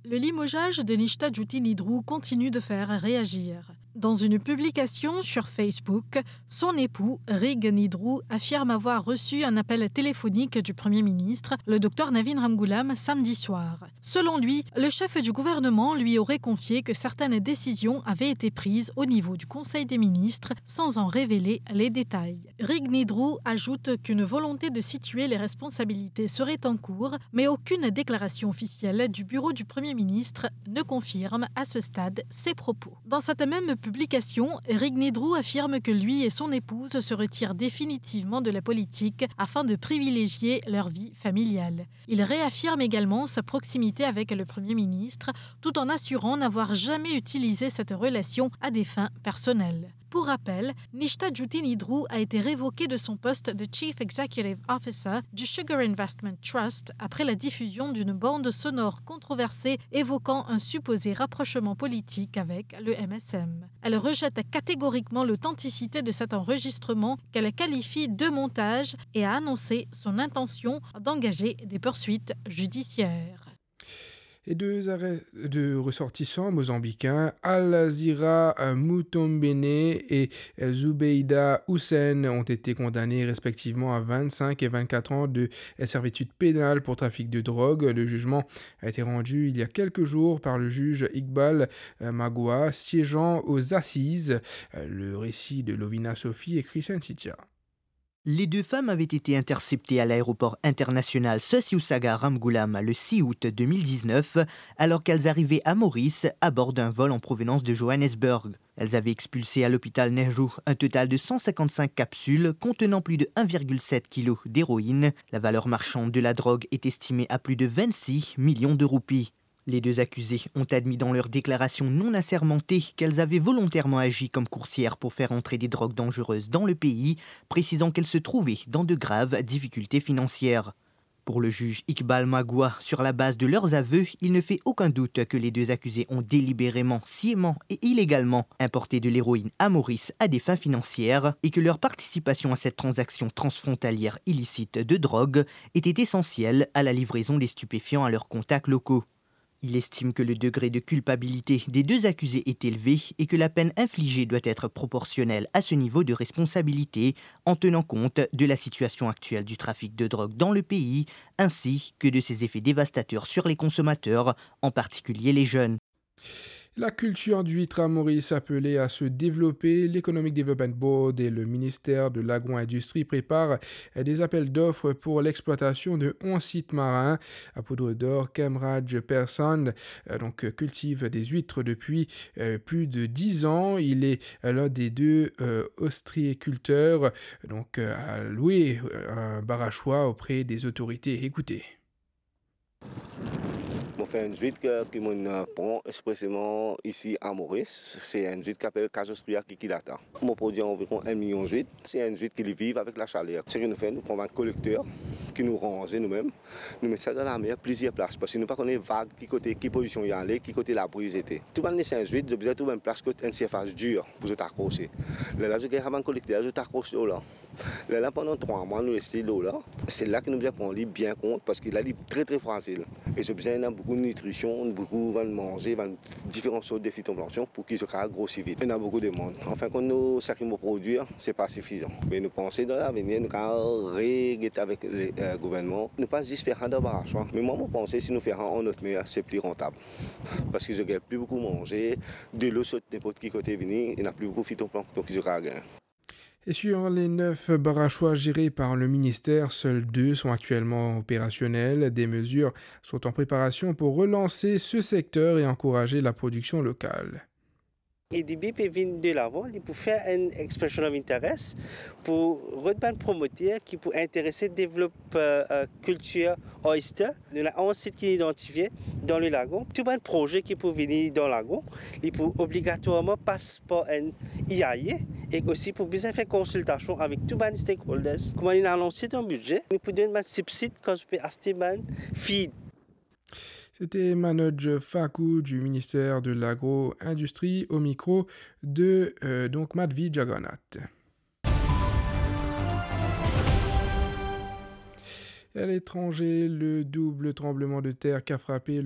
Le limogeage de Nishta Djoutine-Hidrou continue de faire réagir. Dans une publication sur Facebook, son époux, Rig Nidrou, affirme avoir reçu un appel téléphonique du Premier ministre, le Dr Navin Ramgoolam, samedi soir. Selon lui, le chef du gouvernement lui aurait confié que certaines décisions avaient été prises au niveau du Conseil des ministres sans en révéler les détails. Rig Nidrou ajoute qu'une volonté de situer les responsabilités serait en cours, mais aucune déclaration officielle du bureau du Premier ministre ne confirme à ce stade ses propos. Dans cette même publication, Rig Nidrou affirme que lui et son épouse se retirent définitivement de la politique afin de privilégier leur vie familiale. Il réaffirme également sa proximité avec le Premier ministre, tout en assurant n'avoir jamais utilisé cette relation à des fins personnelles. Pour rappel, Nishta Djoutine-Hidrou a été révoqué de son poste de Chief Executive Officer du Sugar Investment Trust après la diffusion d'une bande sonore controversée évoquant un supposé rapprochement politique avec le MSM. Elle rejette catégoriquement l'authenticité de cet enregistrement qu'elle qualifie de montage et a annoncé son intention d'engager des poursuites judiciaires. Et deux arrêts de ressortissants mozambicains, Al-Zira Mutombene et Zubeida Hussein, ont été condamnés respectivement à 25 et 24 ans de servitude pénale pour trafic de drogue. Le jugement a été rendu il y a quelques jours par le juge Iqbal Magoua, siégeant aux assises. Le récit de Lovina Sophie et Christian Sitia. Les deux femmes avaient été interceptées à l'aéroport international Sosiusaga Ramgoolam le 6 août 2019, alors qu'elles arrivaient à Maurice à bord d'un vol en provenance de Johannesburg. Elles avaient expulsé à l'hôpital Nehru un total de 155 capsules contenant plus de 1,7 kg d'héroïne. La valeur marchande de la drogue est estimée à plus de 26 millions de roupies. Les deux accusées ont admis dans leur déclaration non assermentée qu'elles avaient volontairement agi comme coursières pour faire entrer des drogues dangereuses dans le pays, précisant qu'elles se trouvaient dans de graves difficultés financières. Pour le juge Iqbal Magoua, sur la base de leurs aveux, il ne fait aucun doute que les deux accusés ont délibérément, sciemment et illégalement importé de l'héroïne à Maurice à des fins financières et que leur participation à cette transaction transfrontalière illicite de drogue était essentielle à la livraison des stupéfiants à leurs contacts locaux. Il estime que le degré de culpabilité des deux accusés est élevé et que la peine infligée doit être proportionnelle à ce niveau de responsabilité en tenant compte de la situation actuelle du trafic de drogue dans le pays ainsi que de ses effets dévastateurs sur les consommateurs, en particulier les jeunes. La culture d'huître à Maurice appelée à se développer, l'Economic Development Board et le ministère de l'Agro-Industrie préparent des appels d'offres pour l'exploitation de 11 sites marins. À Poudre d'Or, Kemraj Persson cultive des huîtres depuis plus de 10 ans. Il est l'un des deux ostréiculteurs à louer un barachois auprès des autorités. Écoutez. On fait une huître que on prend expressément ici à Maurice. C'est une huître qui s'appelle Casostria Kikilata. On produit environ 1 million de huîtres. C'est une huître qui vit avec la chaleur. Ce que nous faisons, nous prenons un collecteur qui nous range nous-mêmes. Nous mettons ça dans la mer plusieurs places. Parce que nous ne connaissons pas vague, qui position il y a allé, qui côté la brise était. Tout le monde est une huître, je besoin de trouver une place qui est une surface dure pour se t'accrocher. Là, je gagne un collecteur, je t'accroche là. Là, pendant 3 mois, nous laissons l'eau là. C'est là que nous devons prendre bien compte parce qu'il est très très fragile. Et j'ai besoin de beaucoup de nutrition, beaucoup de manger, différentes sortes de phytoplancton pour qu'ils se grossissent vite. Il y a beaucoup de monde. Enfin, quand nous sacrifions produire, ce n'est pas suffisant. Mais nous pensons dans l'avenir, nous allons régler avec le gouvernement. Nous ne pas juste faire un d'embarrassement. Mais moi, je pense que si nous faisons en notre meilleur, c'est plus rentable. Parce que je ne gagne plus beaucoup manger, de l'eau saute n'importe qui côté venir, il n'y a plus beaucoup de phytoplancton qui se gagnent. Et sur les 9 barachois gérés par le ministère, seuls 2 sont actuellement opérationnels. Des mesures sont en préparation pour relancer ce secteur et encourager la production locale. EDB peut venir de l'avant pour faire une expression d'intérêt pour retenir un promoteur qui peut intéresser développer culture oyster. Nous avons un site qui est identifié dans le lagon. Tout un projet qui peut venir dans le lagon, il peut obligatoirement passer par un IAE et aussi pour bien faire consultation avec tous les stakeholders. Comment on a lancé un budget, nous pouvons donner un subside quand on peut acheter un feed. C'était Manoj Fakou du ministère de l'Agro-Industrie au micro de Madhvi Jagannath. À l'étranger, le double tremblement de terre qui a frappé